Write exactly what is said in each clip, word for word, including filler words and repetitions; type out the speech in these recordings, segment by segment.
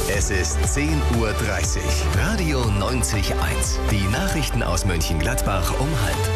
Es ist zehn Uhr dreißig. Radio neunzig Komma eins. Die Nachrichten aus Mönchengladbach um halb.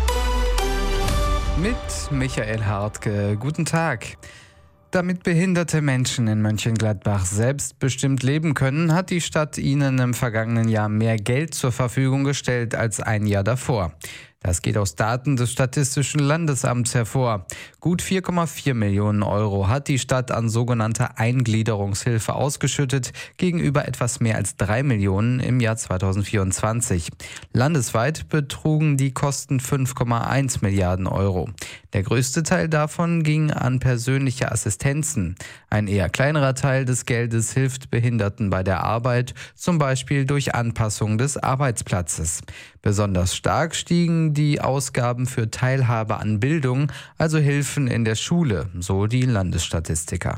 Mit Michael Hartke. Guten Tag. Damit behinderte Menschen in Mönchengladbach selbstbestimmt leben können, hat die Stadt ihnen im vergangenen Jahr mehr Geld zur Verfügung gestellt als ein Jahr davor. Das geht aus Daten des Statistischen Landesamts hervor. Gut vier Komma vier Millionen Euro hat die Stadt an sogenannte Eingliederungshilfe ausgeschüttet, gegenüber etwas mehr als drei Millionen im Jahr zweitausendvierundzwanzig. Landesweit betrugen die Kosten fünf Komma eins Milliarden Euro. Der größte Teil davon ging an persönliche Assistenzen. Ein eher kleinerer Teil des Geldes hilft Behinderten bei der Arbeit, zum Beispiel durch Anpassung des Arbeitsplatzes. Besonders stark stiegen die Ausgaben für Teilhabe an Bildung, also Hilfen in der Schule, so die Landesstatistiker.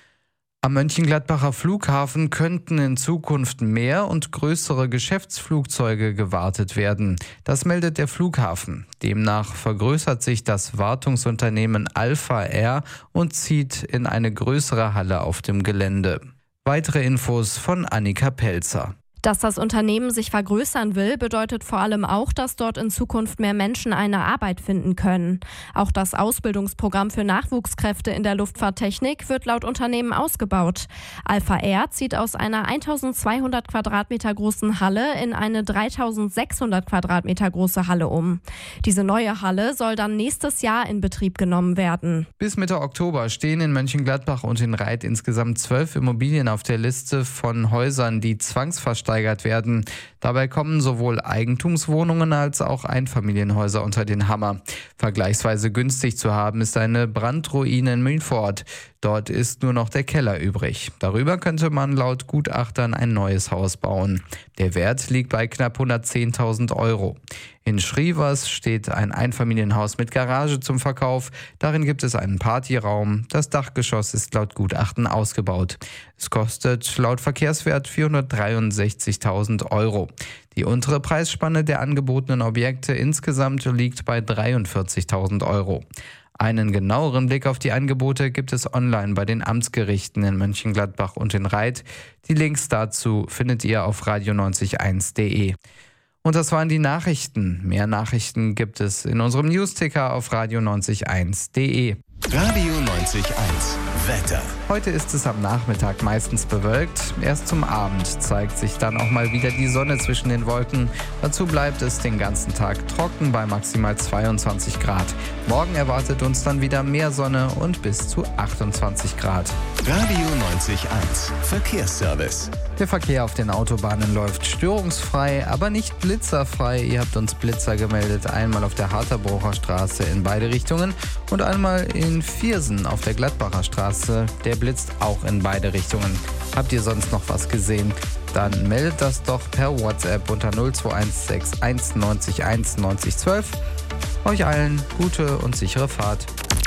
Am Mönchengladbacher Flughafen könnten in Zukunft mehr und größere Geschäftsflugzeuge gewartet werden. Das meldet der Flughafen. Demnach vergrößert sich das Wartungsunternehmen Alpha Air und zieht in eine größere Halle auf dem Gelände. Weitere Infos von Annika Pelzer. Dass das Unternehmen sich vergrößern will, bedeutet vor allem auch, dass dort in Zukunft mehr Menschen eine Arbeit finden können. Auch das Ausbildungsprogramm für Nachwuchskräfte in der Luftfahrttechnik wird laut Unternehmen ausgebaut. Alpha Air zieht aus einer eintausendzweihundert Quadratmeter großen Halle in eine dreitausendsechshundert Quadratmeter große Halle um. Diese neue Halle soll dann nächstes Jahr in Betrieb genommen werden. Bis Mitte Oktober stehen in Mönchengladbach und in Reit insgesamt zwölf Immobilien auf der Liste von Häusern, die zwangsversteigert werden. Dabei kommen sowohl Eigentumswohnungen als auch Einfamilienhäuser unter den Hammer. Vergleichsweise günstig zu haben ist eine Brandruine in Münfort. Dort ist nur noch der Keller übrig. Darüber könnte man laut Gutachtern ein neues Haus bauen. Der Wert liegt bei knapp hundertzehntausend Euro. In Schrievers steht ein Einfamilienhaus mit Garage zum Verkauf. Darin gibt es einen Partyraum. Das Dachgeschoss ist laut Gutachten ausgebaut. Es kostet laut Verkehrswert vierhundertdreiundsechzigtausend Euro. Die untere Preisspanne der angebotenen Objekte insgesamt liegt bei dreiundvierzigtausend Euro. Einen genaueren Blick auf die Angebote gibt es online bei den Amtsgerichten in Mönchengladbach und in Reit. Die Links dazu findet ihr auf radio neunzig Komma eins punkt de. Und das waren die Nachrichten. Mehr Nachrichten gibt es in unserem Newsticker auf radio neunzig Komma eins punkt de. Radio neunzig Komma eins. Wetter. Heute ist es am Nachmittag meistens bewölkt. Erst zum Abend zeigt sich dann auch mal wieder die Sonne zwischen den Wolken. Dazu bleibt es den ganzen Tag trocken bei maximal zweiundzwanzig Grad. Morgen erwartet uns dann wieder mehr Sonne und bis zu achtundzwanzig Grad. Radio neunzig Komma eins. Verkehrsservice. Der Verkehr auf den Autobahnen läuft störungsfrei, aber nicht blitzerfrei. Ihr habt uns Blitzer gemeldet, einmal auf der Harterbrucher Straße in beide Richtungen und einmal in Viersen auf der Gladbacher Straße. Der blitzt auch in beide Richtungen. Habt ihr sonst noch was gesehen? Dann meldet das doch per WhatsApp unter null zwei eins sechs eins neun eins neun eins ein zwei. Euch allen gute und sichere Fahrt.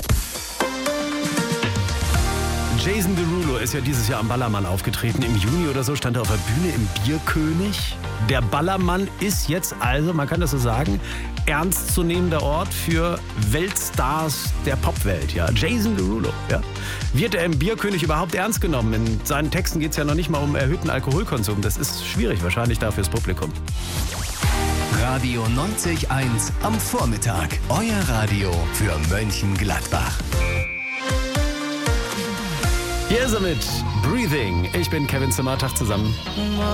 Jason Derulo ist ja dieses Jahr am Ballermann aufgetreten. Im Juni oder so stand er auf der Bühne im Bierkönig. Der Ballermann ist jetzt also, man kann das so sagen, ernstzunehmender Ort für Weltstars der Popwelt. Ja, Jason Derulo. Ja. Wird er im Bierkönig überhaupt ernst genommen? In seinen Texten geht es ja noch nicht mal um erhöhten Alkoholkonsum. Das ist schwierig wahrscheinlich da fürs Publikum. Radio neunzig Komma eins am Vormittag. Euer Radio für Mönchengladbach. Hier ist er mit Breathing. Ich bin Kevin Zimmer, Tag zusammen.